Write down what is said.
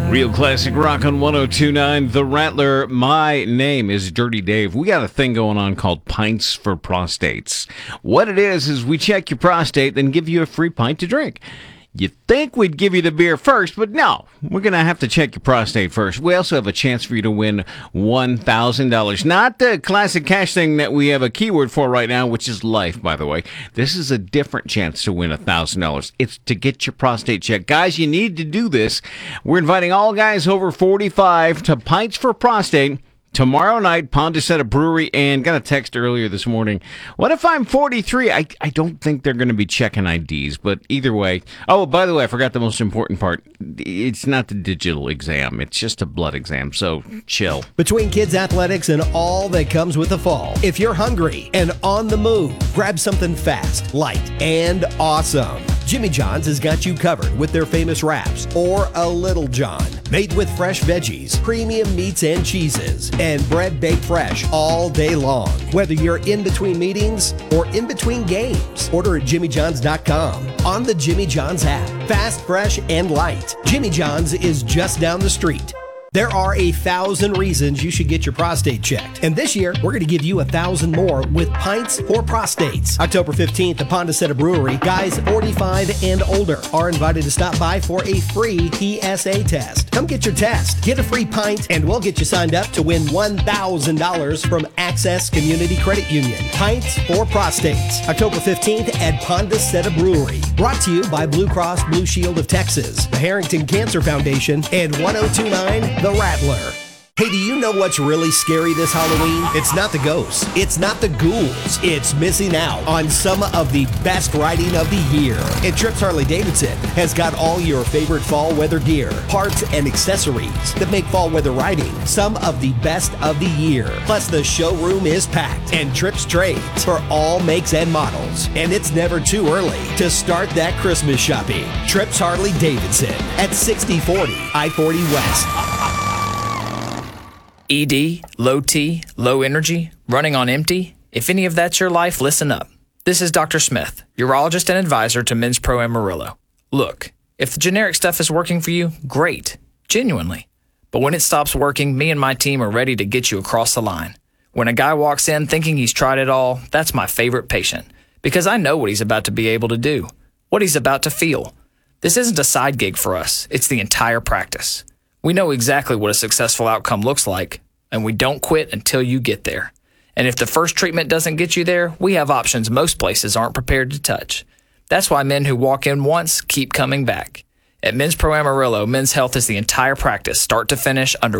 Real classic rock on 102.9 The Rattler. My name is Dirty Dave. We got a thing going on called Pints for Prostates. What it is we check your prostate, then give you a free pint to drink. You'd think we'd give you the beer first, but no. We're going to have to check your prostate first. We also have a chance for you to win $1,000. Not the classic cash thing that we have a keyword for right now, which is life, by the way. This is a different chance to win $1,000. It's to get your prostate checked. Guys, you need to do this. We're inviting all guys over 45 to Pints for Prostate. Tomorrow night, Pondicetta Brewery, and got a text earlier this morning. What if I'm 43? I don't think they're going to be checking IDs, but either way. Oh, by the way, I forgot the most important part. It's not the digital exam. It's just a blood exam, so chill. Between kids' athletics and all that comes with the fall, if you're hungry and on the move, grab something fast, light, and awesome. Jimmy John's has got you covered with their famous wraps, or a Little John, made with fresh veggies, premium meats and cheeses, and bread baked fresh all day long. Whether you're in between meetings or in between games, order at jimmyjohns.com on the Jimmy John's app. Fast, fresh, and light. Jimmy John's is just down the street. There are 1,000 reasons you should get your prostate checked. And this year, we're going to give you 1,000 more with Pints for Prostates. October 15th at Pondicetta Brewery, guys 45 and older are invited to stop by for a free PSA test. Come get your test, get a free pint, and we'll get you signed up to win $1,000 from Access Community Credit Union. Pints for Prostates, October 15th at Pondicetta Brewery. Brought to you by Blue Cross Blue Shield of Texas, the Harrington Cancer Foundation, and 102.9 The Rattler. Hey, do you know what's really scary this Halloween? It's not the ghosts. It's not the ghouls. It's missing out on some of the best riding of the year. And Trips Harley-Davidson has got all your favorite fall weather gear, parts, and accessories that make fall weather riding some of the best of the year. Plus, the showroom is packed and Trips trades for all makes and models. And it's never too early to start that Christmas shopping. Trips Harley-Davidson at 6040 I-40 West. ED, low T, low energy, running on empty. If any of that's your life, listen up. This is Dr. Smith, urologist and advisor to Men's Pro Amarillo. Look, if the generic stuff is working for you, great, genuinely. But when it stops working, me and my team are ready to get you across the line. When a guy walks in thinking he's tried it all, that's my favorite patient, because I know what he's about to be able to do, what he's about to feel. This isn't a side gig for us, it's the entire practice. We know exactly what a successful outcome looks like, and we don't quit until you get there. And if the first treatment doesn't get you there, we have options most places aren't prepared to touch. That's why men who walk in once keep coming back. At Men's Pro Amarillo, men's health is the entire practice, start to finish, under